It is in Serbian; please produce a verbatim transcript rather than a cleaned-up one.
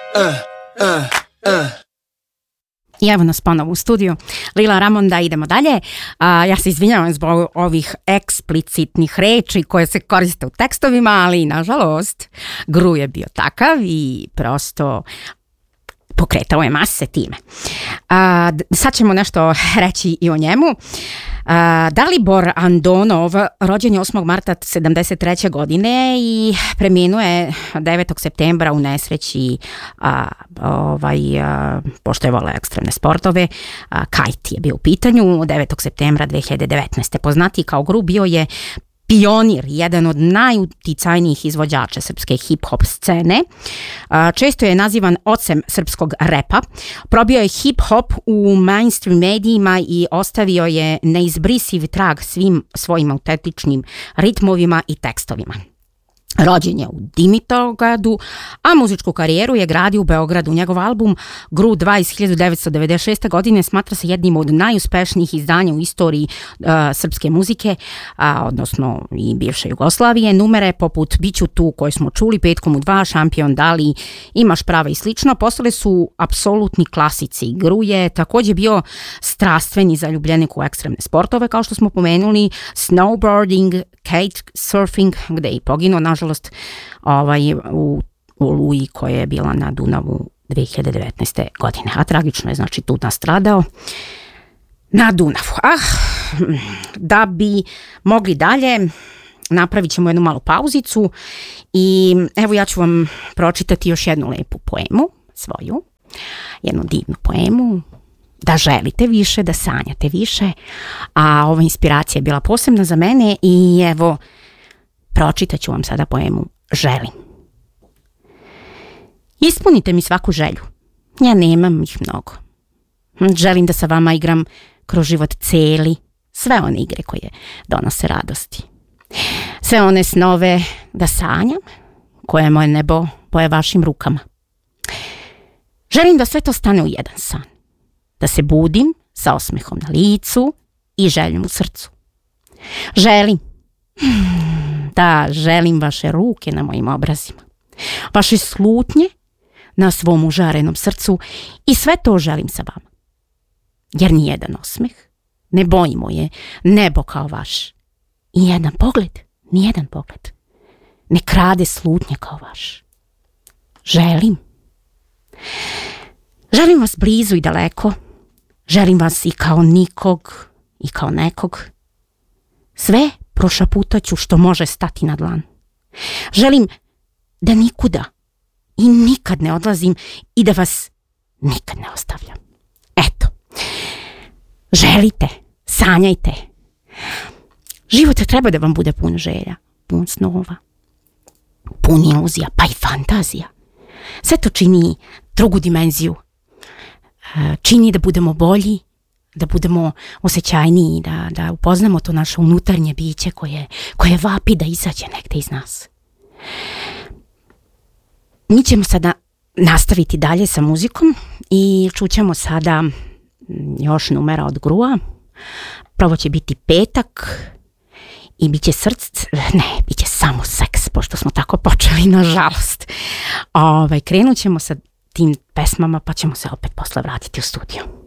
uh, uh, uh. I evo nas ponovo u studiju. Lila Ramonda, idemo dalje. A, ja se izvinjavam zbog ovih eksplicitnih reči koje se koriste u tekstovima, ali nažalost Gru je bio takav i prosto pokretao je mase time. A, sad ćemo nešto reći i o njemu. A, Dalibor Andonov rođen je osmog marta sedamdeset treće godine i preminuo je devetog septembra u nesreći, a, ovaj, a, pošto je voleo ekstremne sportove. A, kajt je bio u pitanju. devetog septembra dve hiljade devetnaeste. Poznatiji kao Gru, bio je pionir, jedan od najuticajnijih izvođača srpske hip-hop scene. Često je nazivan ocem srpskog repa. Probio je hip-hop u mainstream medijima i ostavio je neizbrisiv trag svim svojim autentičnim ritmovima i tekstovima. Rođen je u Dimitrovgradu, a muzičku karijeru je gradio u Beogradu. Njegov album Gru dva iz hiljade devetsto devedeset šeste. godine smatra se jednim od najuspešnijih izdanja u istoriji uh, srpske muzike, a, odnosno i bivše Jugoslavije. Numere poput Biću tu koje smo čuli, Petkom u dva, Šampion, Dali, Imaš prava i slično postale su apsolutni klasici. Gru je također bio strastveni zaljubljenik u ekstremne sportove, kao što smo pomenuli, snowboarding, kitesurfing, gde je i poginuo, nažalost, ovaj, u oluji koja je bila na Dunavu dve hiljade devetnaeste. godine. A tragično je, znači, tu nastradao na Dunavu. Ah, da bi mogli dalje, napravit ćemo jednu malu pauzicu i evo ja ću vam pročitati još jednu lepu poemu, svoju, jednu divnu poemu, da želite više, da sanjate više, a ova inspiracija je bila posebna za mene i evo, pročitat ću vam sada poemu Želim. Ispunite mi svaku želju, ja nemam ih mnogo. Želim da sa vama igram kroz život celi, sve one igre koje donose radosti. Sve one snove da sanjam, koje je moje nebo boje vašim rukama. Želim da sve to stane u jedan san. Da se budim sa osmehom na licu i željom u srcu. Želim, da želim vaše ruke na mojim obrazima, vaše slutnje na svom užarenom srcu i sve to želim sa vama. Jer nijedan osmeh ne boji moje nebo kao vaš. I jedan pogled, nijedan pogled ne krade slutnje kao vaš. Želim. Želim vas blizu i daleko. Želim vas i kao nikog i kao nekog. Sve prošaputaću što može stati na dlan. Želim da nikuda i nikad ne odlazim i da vas nikad ne ostavljam. Eto, želite, sanjajte. Život treba da vam bude pun želja, pun snova, pun iluzija, pa i fantazija. Sve to čini drugu dimenziju. Čini da budemo bolji, da budemo osjećajniji, da, da upoznamo to naše unutarnje biće koje, koje vapi da izađe negde iz nas. Mi ćemo sada nastaviti dalje sa muzikom i čućemo sada još numera od Grua. Prvo će biti Petak i bit će src, ne, bit će samo seks, pošto smo tako počeli, nažalost. Ovaj, krenut ćemo sa tim pesmama, pa ćemo se opet posle vratiti u studiju.